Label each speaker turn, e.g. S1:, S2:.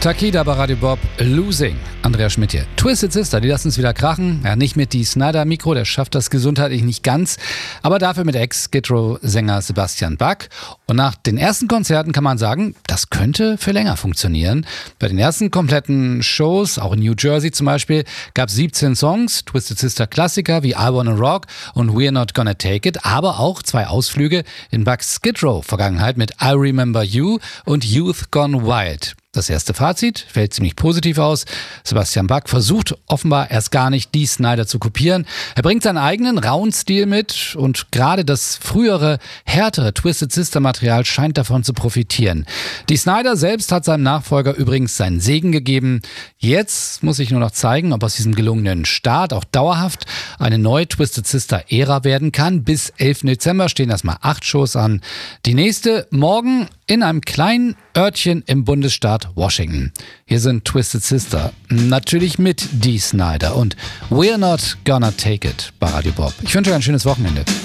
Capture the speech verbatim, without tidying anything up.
S1: Takida bei Radio Bob, Losing. Andreas Schmidt hier. Twisted Sister, die lassen es wieder krachen. Ja, nicht mit Dee Snider Mikro, der schafft das gesundheitlich nicht ganz. Aber dafür mit Ex-Skid Row-Sänger Sebastian Bach. Und nach den ersten Konzerten kann man sagen, das könnte für länger funktionieren. Bei den ersten kompletten Shows, auch in New Jersey zum Beispiel, gab es siebzehn Songs, Twisted Sister Klassiker wie I Wanna Rock und We're Not Gonna Take It, aber auch zwei Ausflüge in Bachs Skid Row-Vergangenheit mit I Remember You und Youth Gone Wild. Das erste Fazit fällt ziemlich positiv aus. Sebastian Bach versucht offenbar erst gar nicht, Dee Snider zu kopieren. Er bringt seinen eigenen rauen Stil mit und gerade das frühere, härtere Twisted Sister Material scheint davon zu profitieren. Dee Snider selbst hat seinem Nachfolger übrigens seinen Segen gegeben. Jetzt muss sich nur noch zeigen, ob aus diesem gelungenen Start auch dauerhaft eine neue Twisted Sister Ära werden kann. Bis elften Dezember stehen erstmal acht Shows an. Die nächste morgen in einem kleinen Örtchen im Bundesstaat Washington. Hier sind Twisted Sister, natürlich mit Dee Snider und We're Not Gonna Take It bei Radio Bob. Ich wünsche euch ein schönes Wochenende.